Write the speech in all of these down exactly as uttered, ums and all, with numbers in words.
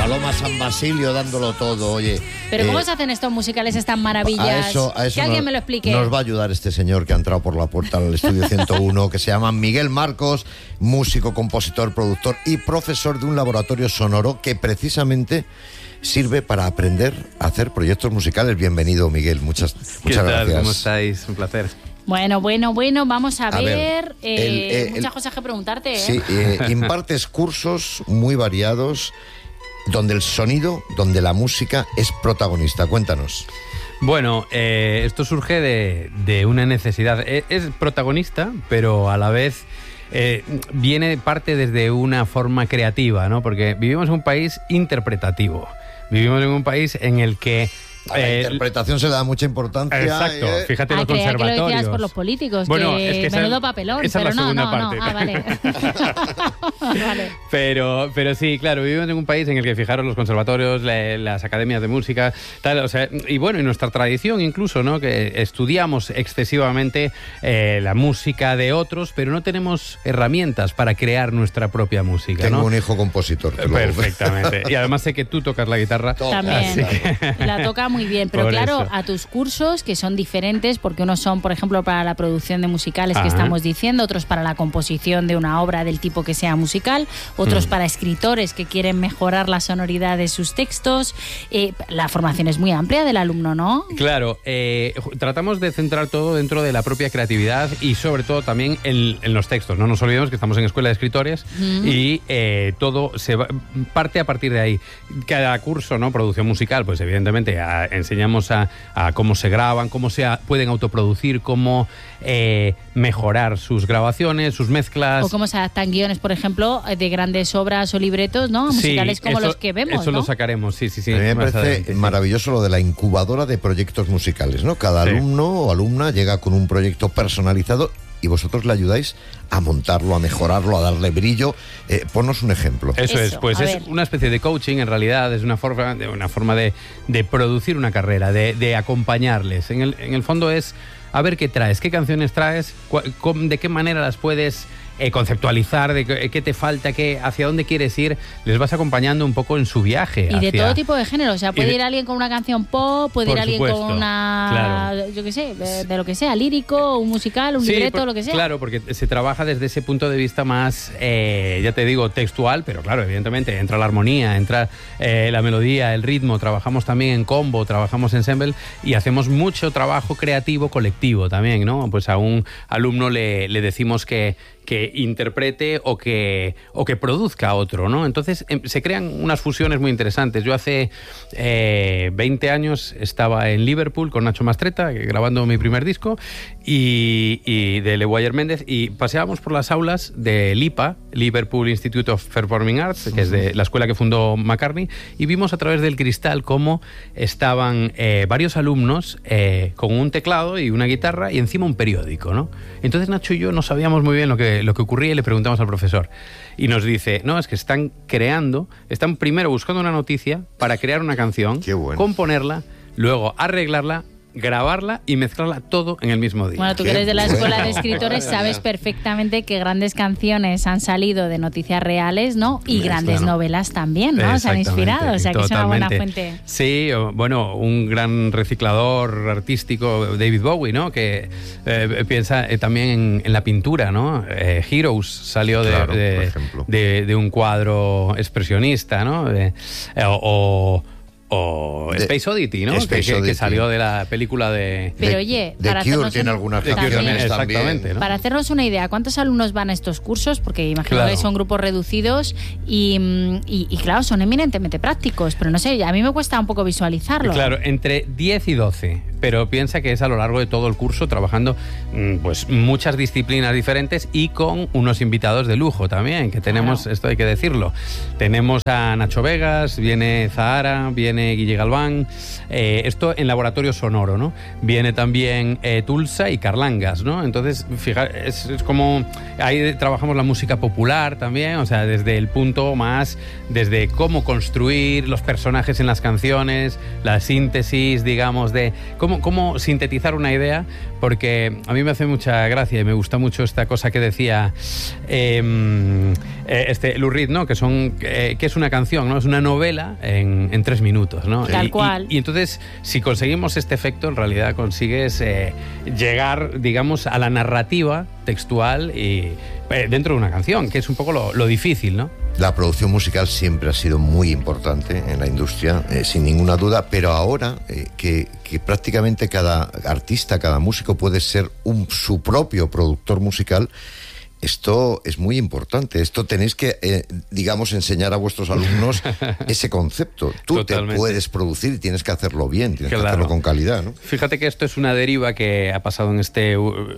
Paloma San Basilio dándolo todo, oye. Pero ¿cómo eh, se hacen estos musicales, estas maravillas? A eso, a eso que alguien nos, me lo explique. Nos va a ayudar este señor que ha entrado por la puerta al estudio ciento uno, que se llama Miguel Marcos, músico, compositor, productor y profesor de un laboratorio sonoro que precisamente sirve para aprender a hacer proyectos musicales. Bienvenido, Miguel. Muchas, ¿Qué muchas tal? gracias. ¿Cómo estáis? Un placer. Bueno, bueno, bueno, vamos a, A ver. ver, eh, el, eh, muchas el, cosas que preguntarte. ¿eh? Sí, eh, impartes cursos muy variados donde el sonido, donde la música es protagonista. Cuéntanos. Bueno, eh, esto surge de, de una necesidad. Es, es protagonista, pero a la vez eh, viene parte desde una forma creativa, ¿no? Porque vivimos en un país interpretativo. Vivimos en un país en el que a la eh, interpretación se le da mucha importancia. Exacto, eh. fíjate Ah, los creía conservatorios. que lo decías por los políticos, bueno, que, es que esa, menudo papelón, esa pero es la no, segunda no, parte. no, ah, vale. vale. Pero, pero sí, claro, vivimos en un país en el que, fijaros, los conservatorios, la, las academias de música, tal, o sea, y bueno, y nuestra tradición incluso, ¿no? Que estudiamos excesivamente eh, la música de otros, pero no tenemos herramientas para crear nuestra propia música, Tengo ¿no? un hijo compositor. Perfectamente. Y además sé que tú tocas la guitarra. También. Que... La toca muy bien, pero Por claro, eso. a tus cursos, que son diferentes, porque unos son, por ejemplo, para la producción de musicales, Ajá. que estamos diciendo, otros para la composición de una obra del tipo que sea musical, otros Mm. para escritores que quieren mejorar la sonoridad de sus textos. Eh, la formación es muy amplia del alumno, ¿no? Claro, eh, tratamos de centrar todo dentro de la propia creatividad y sobre todo también en, en los textos. No nos olvidemos que estamos en escuela de escritores Mm. y eh, todo se va, parte a partir de ahí. Cada curso, ¿no? Producción musical, pues evidentemente a, enseñamos a, a cómo se graban, cómo se a, pueden autoproducir, cómo eh, mejorar sus grabaciones, sus mezclas. O cómo se adaptan guiones, por ejemplo, de grandes obras o libretos, ¿no? Musicales Sí, como eso, los que vemos, Eso ¿no? lo sacaremos, sí, sí, sí. A mí me más parece adelante, sí. maravilloso lo de la incubadora de proyectos musicales, ¿no? Cada Sí. alumno o alumna llega con un proyecto personalizado y vosotros le ayudáis a montarlo, a mejorarlo, a darle brillo. Eh, ponnos un ejemplo. Eso, Eso, es, pues a es ver. una especie de coaching, en realidad, es una forma de, una forma de, de producir una carrera, de, de acompañarles. En el, en el fondo es a ver qué traes, qué canciones traes, cua, com, de qué manera las puedes eh, conceptualizar, de qué, qué te falta, qué, hacia dónde quieres ir, les vas acompañando un poco en su viaje. Y de hacia... todo tipo de género, o sea, puede de... ir alguien con una canción pop, puede Por ir alguien supuesto, con una, claro. yo qué sé, de, de lo que sea, lírico, un musical, un Sí, libreto, por, lo que sea. Claro, porque se trabaja desde ese punto de vista más, eh, ya te digo, textual, pero claro, evidentemente entra la armonía, entra eh, la melodía, el ritmo, trabajamos también en combo, trabajamos en ensemble y hacemos mucho trabajo creativo colectivo también, ¿no? Pues a un alumno le, le decimos que que interprete o que, o que produzca a otro, ¿no? Entonces eh, se crean unas fusiones muy interesantes. Yo hace eh, veinte años estaba en Liverpool con Nacho Mastretta, grabando mi primer disco, y, y de Leguayer Méndez, y paseábamos por las aulas de LIPA, Liverpool Institute of Performing Arts, que es de la escuela que fundó McCartney, y vimos a través del cristal cómo estaban eh, varios alumnos eh, con un teclado y una guitarra y encima un periódico, ¿no? Entonces Nacho y yo no sabíamos muy bien lo que lo que ocurría y le preguntamos al profesor y nos dice, no, es que están creando, están primero buscando una noticia para crear una canción, Qué bueno. componerla, luego arreglarla, grabarla y mezclarla todo en el mismo día. Bueno, tú que Qué eres de la bueno. escuela de escritores sabes perfectamente que grandes canciones han salido de noticias reales, ¿no? Y Claro. grandes novelas también, ¿no? Se han inspirado, o sea que es una buena Totalmente. fuente. Sí, o, bueno, un gran reciclador artístico, David Bowie, ¿no? Que eh, piensa eh, también en, en la pintura, ¿no? Eh, Heroes salió de, Claro, de, por ejemplo. de, de un cuadro expresionista, ¿no? Eh, eh, o O De- Space Oddity, ¿no? Space que, que- Oddity. que salió de la película de... Pero The- oye, The para Cure hacernos tiene un- algunas También. canciones Exactamente, también. ¿no? Para hacernos una idea, ¿cuántos alumnos van a estos cursos? Porque imagino Claro. que son grupos reducidos y, mm, y, y, claro, son eminentemente prácticos, pero no sé, a mí me cuesta un poco visualizarlo. Claro, entre diez y doce, pero piensa que es a lo largo de todo el curso trabajando mm, pues muchas disciplinas diferentes y con unos invitados de lujo también, que tenemos, Claro. esto hay que decirlo. Tenemos a Nacho Vegas, viene Zahara, viene Guille Galván, eh, esto en laboratorio sonoro, ¿no? Viene también eh, Tulsa y Carlangas, ¿no? Entonces, fíjate, es, es como, ahí trabajamos la música popular también, o sea, desde el punto más, desde cómo construir los personajes en las canciones, la síntesis, digamos, de cómo cómo, cómo sintetizar una idea, porque a mí me hace mucha gracia y me gusta mucho esta cosa que decía eh, este Lou Reed, ¿no? Que son eh, que es una canción, ¿no? Es una novela en, en tres minutos, ¿no? Tal y, cual. Y, y entonces, si conseguimos este efecto, en realidad consigues eh, llegar, digamos, a la narrativa textual y eh, dentro de una canción, que es un poco lo, lo difícil, ¿no? La producción musical siempre ha sido muy importante en la industria, eh, sin ninguna duda, pero ahora eh, que, que prácticamente cada artista, cada músico puede ser un, su propio productor musical, esto es muy importante. Esto tenéis que, eh, digamos, enseñar a vuestros alumnos ese concepto. Tú Totalmente. Te puedes producir y tienes que hacerlo bien, tienes claro. que hacerlo con calidad, ¿no? Fíjate que esto es una deriva que ha pasado en este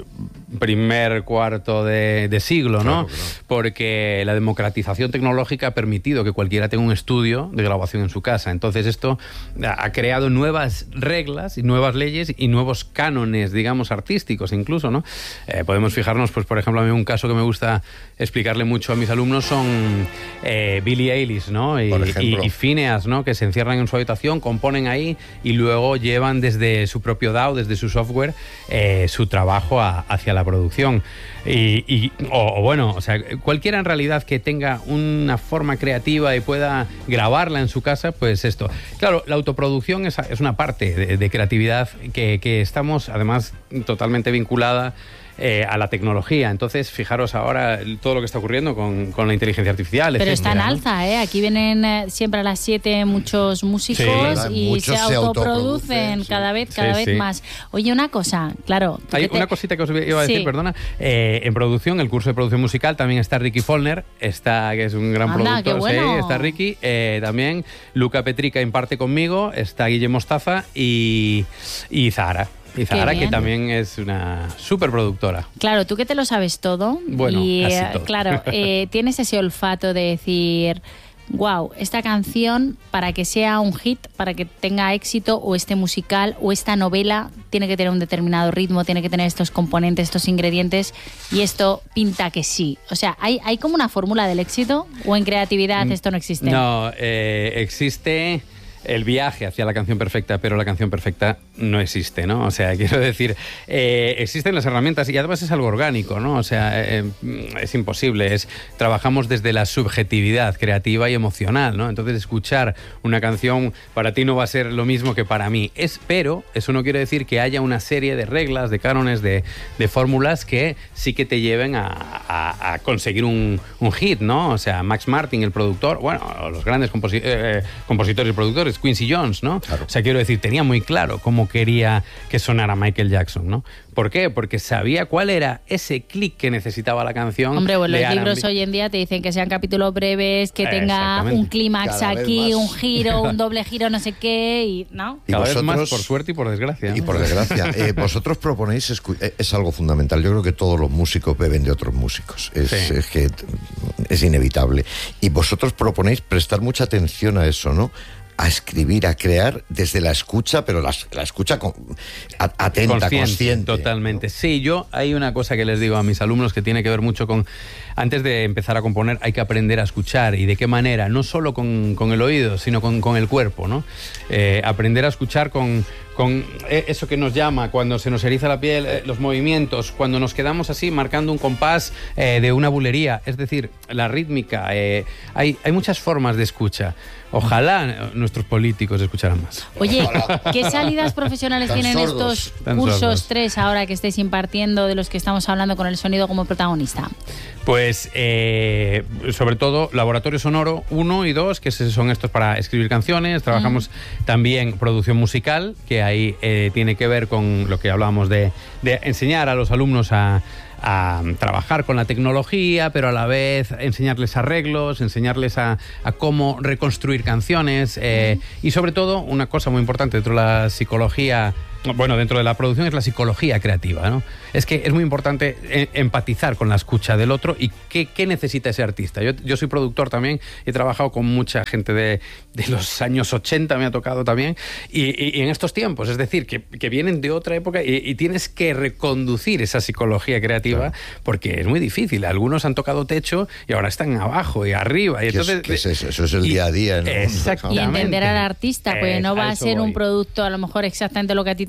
primer cuarto de, de siglo, ¿no? Claro, claro. Porque la democratización tecnológica ha permitido que cualquiera tenga un estudio de grabación en su casa. Entonces esto ha creado nuevas reglas y nuevas leyes y nuevos cánones, digamos, artísticos incluso, ¿no? Eh, podemos fijarnos, pues, por ejemplo, a mí un caso que me gusta explicarle mucho a mis alumnos son eh, Billie Eilish, ¿no? Y, y, y Phineas, ¿no? Que se encierran en su habitación, componen ahí y luego llevan desde su propio D A W, desde su software, eh, su trabajo a, hacia la producción. Y, y o, o bueno, o sea, cualquiera en realidad que tenga una forma creativa y pueda grabarla en su casa, pues esto. Claro, la autoproducción es, es una parte de, de creatividad que, que estamos además totalmente vinculada Eh, a la tecnología. Entonces, fijaros ahora todo lo que está ocurriendo con, con la inteligencia artificial. Pero etcétera, está en ¿no? alza, ¿eh? Aquí vienen eh, siempre a las siete muchos músicos sí, y muchos se, se autoproducen sí. cada vez, cada sí, vez sí. más. Oye, una cosa, claro. Hay te... una cosita que os iba a decir, sí. perdona. Eh, en producción, el curso de producción musical, también está Ricky Follner, está, que es un gran Anda, productor. qué bueno. Sí, está Ricky. Eh, también Luca Petrica imparte conmigo, está Guille Mostaza y, y Zahara. Y Zahara, que también es una súper productora. Claro, tú que te lo sabes todo. Bueno, y, casi todo. Claro, eh, tienes ese olfato de decir, wow, esta canción, para que sea un hit, para que tenga éxito, o este musical, o esta novela, tiene que tener un determinado ritmo, tiene que tener estos componentes, estos ingredientes, y esto pinta que sí. O sea, ¿hay, hay como una fórmula del éxito? ¿O en creatividad esto no existe? No, eh, existe el viaje hacia la canción perfecta, pero la canción perfecta no existe, ¿no? O sea, quiero decir, eh, existen las herramientas y además es algo orgánico, ¿no? O sea, eh, es imposible, es trabajamos desde la subjetividad creativa y emocional, ¿no? Entonces, escuchar una canción para ti no va a ser lo mismo que para mí. Es, pero eso no quiere decir que haya una serie de reglas, de cánones, de, de fórmulas que sí que te lleven a, a, a conseguir un, un hit, ¿no? O sea, Max Martin, el productor, bueno, los grandes composi- eh, compositores y productores, Quincy Jones, ¿no? Claro. O sea, quiero decir, tenía muy claro cómo quería que sonara Michael Jackson, ¿no? ¿Por qué? Porque sabía cuál era ese clic que necesitaba la canción. Hombre, bueno, los R and B. libros hoy en día te dicen que sean capítulos breves, que tenga un clímax aquí, un giro, un doble giro, no sé qué, y ¿no? Y cada vosotros, vez más por suerte y por desgracia. Y por desgracia. Eh, vosotros proponéis, escu- es algo fundamental. Yo creo que todos los músicos beben de otros músicos. Es, Sí. es que es inevitable. Y vosotros proponéis prestar mucha atención a eso, ¿no? A escribir, a crear desde la escucha, pero la, la escucha con, a, atenta, consciente, consciente. Totalmente. Sí, yo hay una cosa que les digo a mis alumnos que tiene que ver mucho con, antes de empezar a componer, hay que aprender a escuchar. ¿Y de qué manera? No solo con, con el oído, sino con, con el cuerpo, ¿no? Eh, aprender a escuchar con, con eso que nos llama, cuando se nos eriza la piel, eh, los movimientos, cuando nos quedamos así marcando un compás eh, de una bulería, es decir, la rítmica. Eh, hay, hay muchas formas de escucha. Ojalá nuestros políticos escucharan más. Oye, ¿qué salidas profesionales Tan tienen sordos. estos Tan cursos sordos. tres ahora que estéis impartiendo, de los que estamos hablando con el sonido como protagonista? Pues eh, sobre todo laboratorio sonoro uno y dos, que son estos para escribir canciones. Trabajamos mm. también producción musical, que ahí eh, tiene que ver con lo que hablábamos de, de enseñar a los alumnos a, a trabajar con la tecnología, pero a la vez enseñarles arreglos, enseñarles a, a cómo reconstruir canciones eh, y sobre todo una cosa muy importante dentro de la psicología, bueno, dentro de la producción, es la psicología creativa, ¿no? Es que es muy importante eh, empatizar con la escucha del otro y qué, qué necesita ese artista. Yo, yo soy productor también, he trabajado con mucha gente de, de los años ochenta, me ha tocado también, y, y, y en estos tiempos, es decir, que, que vienen de otra época y, y tienes que reconducir esa psicología creativa, claro, porque es muy difícil. Algunos han tocado techo y ahora están abajo y arriba. Y ¿Qué entonces, es, qué es eso? Eso es el y, día a día, ¿no? Exactamente. Y entender al artista, pues eh, no va a ser voy. un producto a lo mejor exactamente lo que a ti te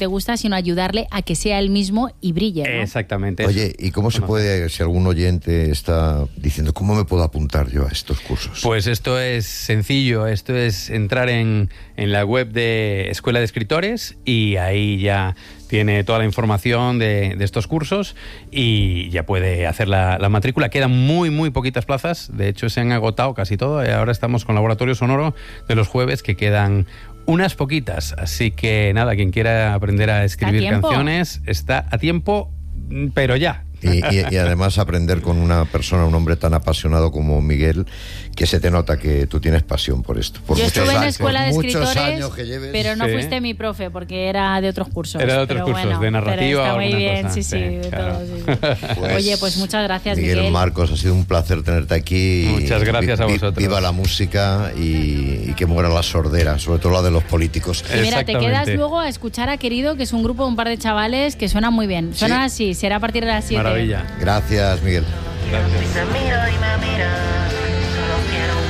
te gusta, sino ayudarle a que sea él mismo y brille, ¿no? Exactamente. Oye, ¿y cómo se puede, si algún oyente está diciendo, ¿cómo me puedo apuntar yo a estos cursos? Pues esto es sencillo, esto es entrar en, en la web de Escuela de Escritores y ahí ya tiene toda la información de, de estos cursos y ya puede hacer la, la matrícula. Quedan muy, muy poquitas plazas, de hecho se han agotado casi todo. Ahora estamos con Laboratorio Sonoro de los jueves, que quedan unas poquitas, así que nada, quien quiera aprender a escribir canciones está a tiempo, pero ya. Y, y, y además aprender con una persona, un hombre tan apasionado como Miguel, que se te nota que tú tienes pasión por esto. Por Yo muchos estuve en años, escuela de muchos escritores, años que lleves. pero no Sí. fuiste mi profe, porque era de otros cursos. Era de otros pero cursos, bueno, de narrativa pero está o muy alguna bien, cosa. sí, sí. Sí, de claro. todo, sí, sí. Pues, Oye, pues muchas gracias, Miguel, Miguel. Marcos, ha sido un placer tenerte aquí. Muchas gracias Vi- a vi- vosotros. Viva la música y, y que muera la sordera, sobre todo la de los políticos. Y mira, te Exactamente. quedas luego a escuchar a Querido, que es un grupo de un par de chavales que suenan muy bien. Suenan así, será a partir de las siete. Maravilla. Gracias, Miguel. Gracias. Me miro y me mira.